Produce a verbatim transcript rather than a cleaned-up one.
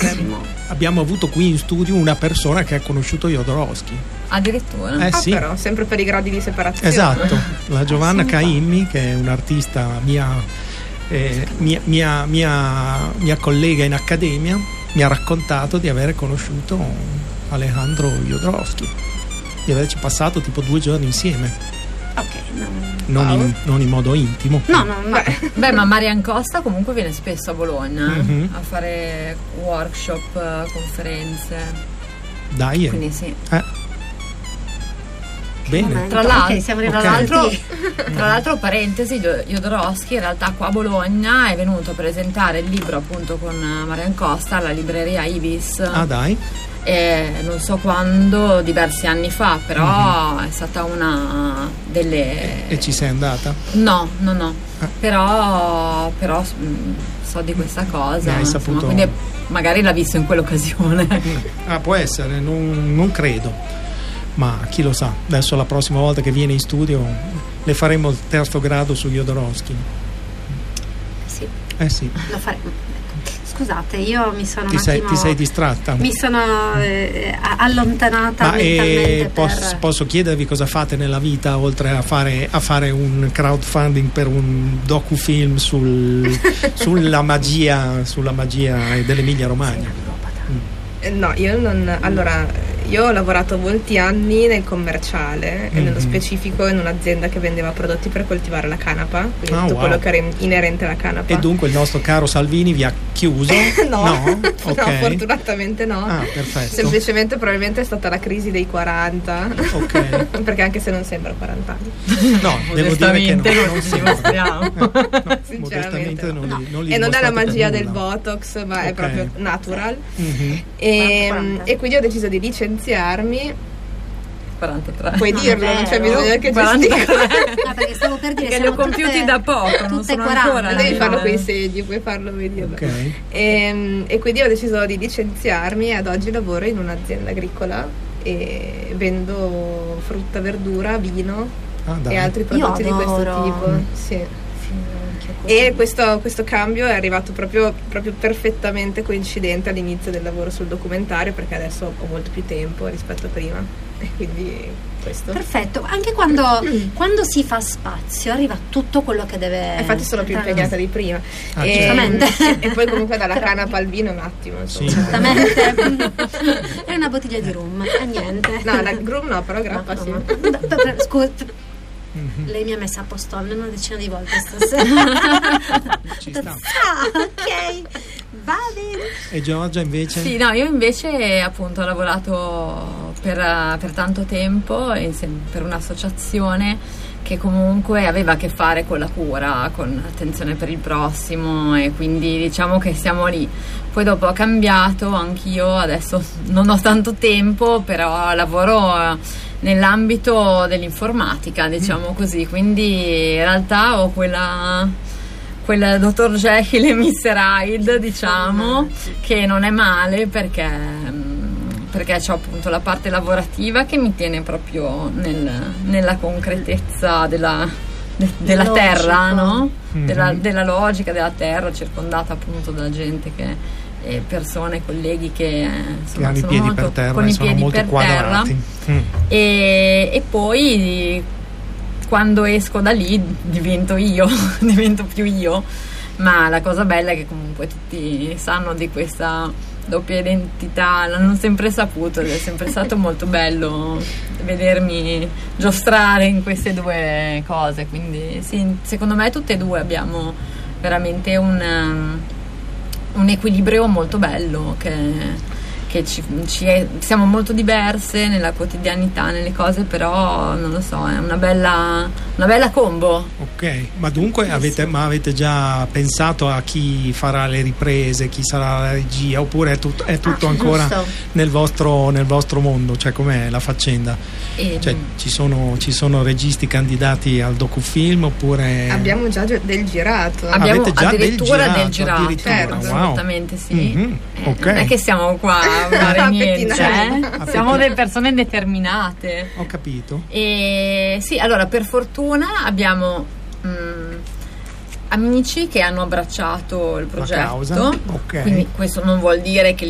abbiamo avuto qui in studio una persona che ha conosciuto Jodorowsky. Addirittura? Eh ah, sì. Però, sempre per i gradi di separazione. Esatto, la Giovanna Caimmi, che è un'artista mia, eh, mia, mia, mia, mia collega in accademia, mi ha raccontato di aver conosciuto Alejandro Jodorowsky, di averci passato tipo due giorni insieme. Ok, no. Non, wow. in, non in modo intimo. No, no, no. Beh, beh, ma Marian Costa comunque viene spesso a Bologna mm-hmm. a fare workshop, conferenze. Dai, eh. Quindi sì. Eh. Bene. Tra l'altro, okay, siamo tra, arrivati. l'altro tra l'altro, parentesi, Jodorowsky in realtà qua a Bologna è venuto a presentare il libro appunto con Marian Costa alla libreria Ibis. Ah, dai. E non so quando, diversi anni fa, però mm-hmm. è stata una delle... E, e ci sei andata? No, no, no. Ah. Però, però mh, so di questa cosa. Hai insomma, saputo... Quindi magari l'ha visto in quell'occasione. Ah, può essere, non, non credo. Ma chi lo sa, adesso la prossima volta che viene in studio le faremo il terzo grado su Jodorowsky. Sì. Eh sì. Lo faremo. Scusate, io mi sono ti, un sei, attimo, ti sei distratta? Mi sono eh, allontanata Ma mentalmente eh, posso, per... posso chiedervi cosa fate nella vita oltre a fare, a fare un crowdfunding per un docufilm sul, sulla magia sulla magia dell'Emilia Romagna? Eh, no, io non... Allora, io ho lavorato molti anni nel commerciale, mm-hmm. e nello specifico in un'azienda che vendeva prodotti per coltivare la canapa, quindi ah, tutto wow. quello che era inerente alla canapa. E dunque il nostro caro Salvini vi ha chiuso? no, no? Okay. no, fortunatamente no. Ah, perfetto. Semplicemente probabilmente è stata la crisi dei quaranta. Ok. Perché anche se non sembra quaranta anni. No, devo dire che no, non non ci sembra. dimostriamo. Eh, no, Sinceramente modestamente non, no. li, non li E non è la magia del nulla. Botox, ma okay. è proprio natural. Mm-hmm. E, e quindi ho deciso di licenziarmi. quarantatré. Puoi No, dirlo, non c'è bisogno che quarantatré. No, perché stavo per dire che li ho compiuti tutte, da poco, non tutte sono quaranta. ancora. Non devi eh. farlo con i segni, puoi farlo vedere. Okay. E, e quindi ho deciso di licenziarmi e ad oggi lavoro in un'azienda agricola e vendo frutta, verdura, vino Ah, dai. e altri prodotti di questo adoro. tipo. Sì. E questo, questo cambio è arrivato proprio, proprio perfettamente coincidente all'inizio del lavoro sul documentario, perché adesso ho molto più tempo rispetto a prima e quindi questo. Perfetto, anche quando, quando si fa spazio arriva tutto quello che deve. Infatti sono più impegnata di prima. Ah, e, certamente. e, e poi comunque dalla Però, canapa al vino un attimo, insomma. Sì. Certamente. È una bottiglia di rum e niente. No, la grum no, però grappa no, sì. no, no. Scusa. Mm-hmm. Lei mi ha messa a posto almeno una decina di volte stasera. Ci sta. Ah, ok, va bene. E Giorgia invece? Sì, no, io invece appunto ho lavorato per, per tanto tempo insieme, per un'associazione che comunque aveva a che fare con la cura, con attenzione per il prossimo, e quindi diciamo che siamo lì. Poi dopo ho cambiato anch'io, adesso non ho tanto tempo, però lavoro nell'ambito dell'informatica, diciamo così, quindi in realtà ho quella quel dottor Jekyll e mister Hyde, diciamo, che non è male perché perché c'ho appunto la parte lavorativa che mi tiene proprio nel, nella concretezza della, de, della Logico. terra, no? Mm-hmm. Della, della logica della terra, circondata appunto da gente che e persone, colleghi che, insomma, che hanno i piedi molto, per terra, con i sono piedi molto per quadrati. terra. Mm. E, e poi quando esco da lì divento io, divento più io, ma la cosa bella è che comunque tutti sanno di questa doppia identità, l'hanno sempre saputo ed è sempre stato molto bello vedermi giostrare in queste due cose, quindi sì, secondo me tutte e due abbiamo veramente un un equilibrio molto bello che, che ci, ci è, siamo molto diverse nella quotidianità, nelle cose, però non lo so, è una bella una bella combo. Ok, ma dunque avete, ma avete già pensato a chi farà le riprese, chi sarà la regia, oppure è tutto, è tutto ah, ancora giusto. nel vostro, nel vostro mondo, cioè com'è la faccenda? E, cioè, ci sono, ci sono registi candidati al docufilm oppure abbiamo già del girato. Abbiamo Avete già addirittura del del girato, girato, addirittura, certo, wow. assolutamente sì. Mm-hmm. Eh, Ok. non è che siamo qua a fare A niente, pettinare. eh? Siamo delle persone determinate. Ho capito. E sì, allora per fortuna abbiamo mh, amici che hanno abbracciato il progetto, causa, ok. quindi questo non vuol dire che